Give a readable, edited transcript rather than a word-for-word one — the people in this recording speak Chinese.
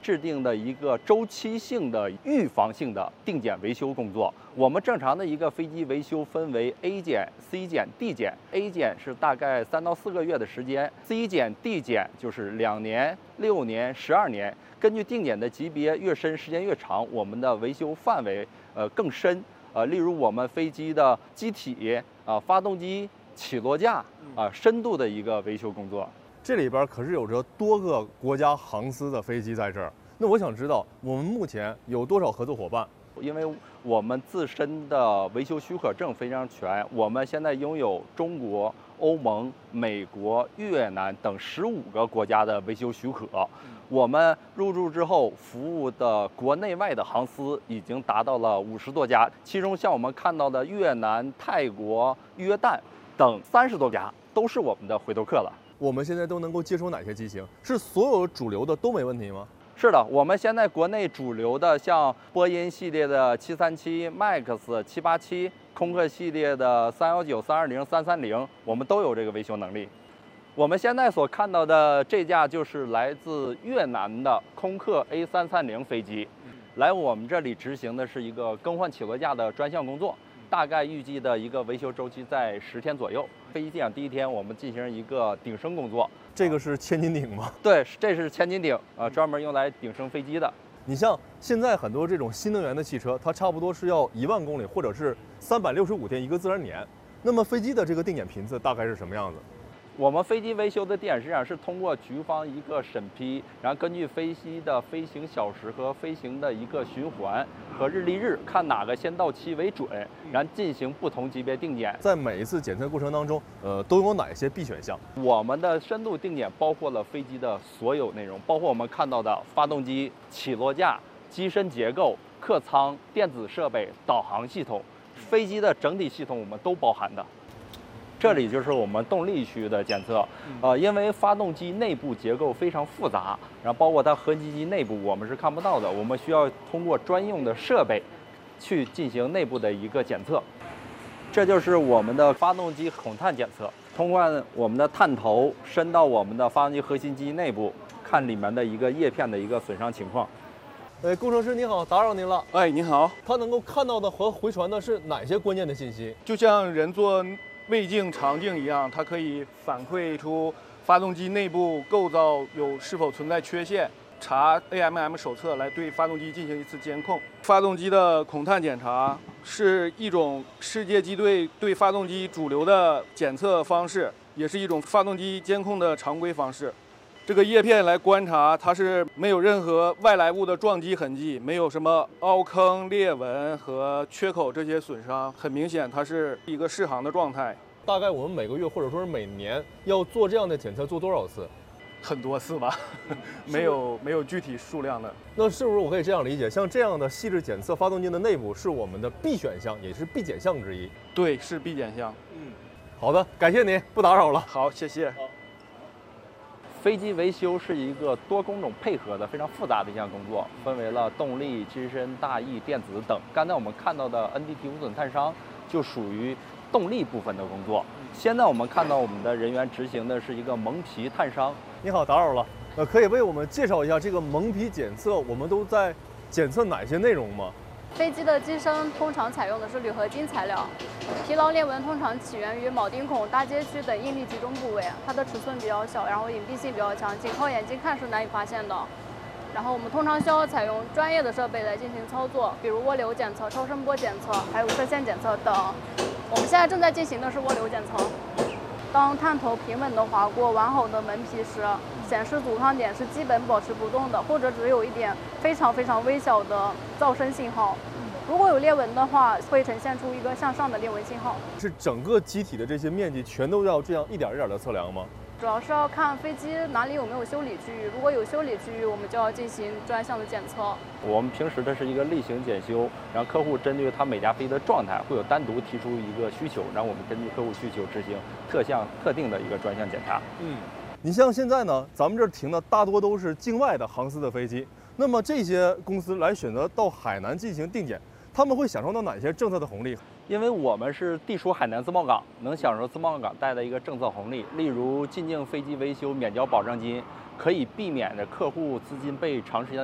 制定的一个周期性的预防性的定检维修工作。我们正常的一个飞机维修分为 A 检、C 检、D 检。A 检是大概3到4个月的时间 ，C 检、D 检就是2年、6年、12年。根据定检的级别越深，时间越长，我们的维修范围更深。例如我们飞机的机体发动机、起落架深度的一个维修工作。 这里边可是有着多个国家航司的飞机在这儿。那我想知道，我们目前有多少合作伙伴？ 因为我们自身的维修许可证非常全，我们现在拥有中国、欧盟、美国、越南等15个国家的维修许可。我们入驻之后服务的国内外的航司已经达到了50多家，其中像我们看到的越南、泰国、约旦等30多家都是我们的回头客了。 我们现在都能够接收哪些机型？是所有主流的都没问题吗？ 是的，我们现在国内主流的像波音系列的737、MAX、787，空客系列的319、320、330，我们都有这个维修能力。我们现在所看到的这架就是来自越南的空客 A330飞机，来我们这里执行的是一个更换起落架的专项工作，大概预计的一个维修周期在10天左右。飞机进场第一天，我们进行一个顶升工作。 这个是千斤顶吗？ 对，这是千斤顶，专门用来顶升飞机的。 你像现在很多这种新能源的汽车，它差不多是要1万公里，或者是365天一个自然年。那么飞机的这个定检频次大概是什么样子？ 我们飞机维修的定检实际上是通过局方一个审批，然后根据飞机的飞行小时和飞行的一个循环和日历日，看哪个先到期为准，然后进行不同级别定检。 在每一次检测过程当中，都有哪些必选项？ 我们的深度定检包括了飞机的所有内容，包括我们看到的发动机、起落架、机身结构、客舱、电子设备、导航系统，飞机的整体系统我们都包含的。这里就是我们动力区的检测，因为发动机内部结构非常复杂，然后包括它合金机内部我们是看不到的，我们需要通过专用的设备去进行内部的一个检测。这就是我们的发动机孔探检测，通过我们的探头伸到我们的发动机核心机内部，看里面的一个叶片的一个损伤情况。 工程师你好，打扰您了。 哎，你好。 他能够看到的和回传的是哪些关键的信息？ 就像人做胃镜、肠镜一样，它可以反馈出发动机内部构造是否存在缺陷，查 AMM 手册来对发动机进行一次监控。发动机的孔探检查是一种世界机队对发动机主流的检测方式，也是一种发动机监控的常规方式。这个叶片来观察，它是没有任何外来物的撞击痕迹，没有什么凹坑、裂纹和缺口这些损伤，很明显它是一个适航的状态。 大概我们每个月或者说是每年要做这样的检测做多少次？ 很多次吧，没有具体数量的。 那是不是我可以这样理解，像这样的细致检测发动机的内部是我们的必选项，也是必检项之一？ 对，是必检项。 好的，感谢您，不打扰了。 好，谢谢。 飞机维修是一个多工种配合的非常复杂的一项工作，分为了动力、机身、大翼、电子等。刚才我们看到的 NDT 无损探伤就属于动力部分的工作。现在我们看到我们的人员执行的是一个蒙皮探伤。 你好，打扰了。可以为我们介绍一下这个蒙皮检测，我们都在检测哪些内容吗？ 飞机的机身通常采用的是铝合金材料，疲劳裂纹通常起源于铆钉孔、大街区等应力集中部位，它的尺寸比较小，然后隐蔽性比较强，仅靠眼睛看是难以发现的。然后我们通常需要采用专业的设备来进行操作，比如涡流检测、超声波检测，还有射线检测等。我们现在正在进行的是涡流检测。当探头平稳地划过完好的门皮时，显示阻抗点是基本保持不动的，或者只有一点非常微小的噪声信号。如果有裂纹的话，会呈现出一个向上的裂纹信号。 是整个机体的这些面积全都要这样一点一点的测量吗？ 主要是要看飞机哪里有没有修理区域，如果有修理区域，我们就要进行专项的检测。 我们平时的是一个例行检修，然后客户针对他每架飞机的状态，会有单独提出一个需求，然后我们根据客户需求执行特定的一个专项检查。 你像现在呢，咱们这儿停的大多都是境外的航司的飞机，那么这些公司来选择到海南进行定检，他们会享受到哪些政策的红利？ 因为我们是地处海南自贸港，能享受自贸港带来一个政策红利，例如进境飞机维修免交保证金，可以避免着客户资金被长时间